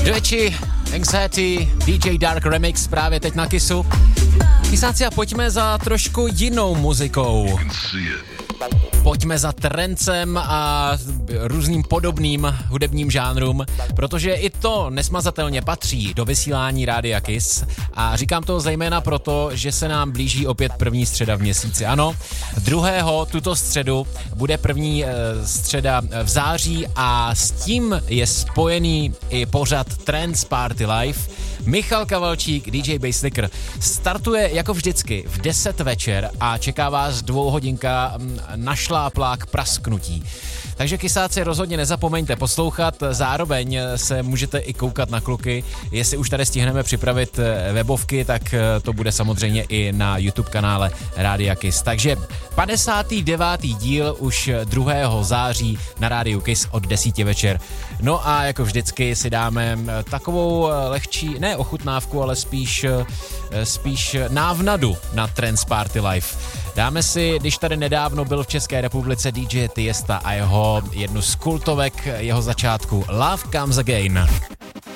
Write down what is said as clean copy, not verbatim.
Doeči, Anxiety, DJ Dark Remix právě teď na Kissu. Kysáci, a pojďme za trošku jinou muzikou. Pojďme za trancem a různým podobným hudebním žánrům, protože i to nesmazatelně patří do vysílání Rádia Kiss a říkám to zejména proto, že se nám blíží opět první středa v měsíci. Ano, 2. tuto středu bude první středa v září a s tím je spojený i pořad Trance Party Live. Michal Kavalčík, DJ Basslicker, startuje jako vždycky v 10 večer a čeká vás 2hodinka našláplá k prasknutí. Takže kysáci, rozhodně nezapomeňte poslouchat, zároveň se můžete i koukat na kluky, jestli už tady stihneme připravit webovky, tak to bude samozřejmě i na YouTube kanále Rádia Kiss. Takže 59. díl už 2. září na Rádiu Kiss od 10 večer. No a jako vždycky si dáme takovou lehčí, ne ochutnávku, ale spíš návnadu na Trance Party Live. Dáme si, když tady nedávno byl v České republice DJ Tiesta a jednu z kultovek jeho začátku Love Comes Again.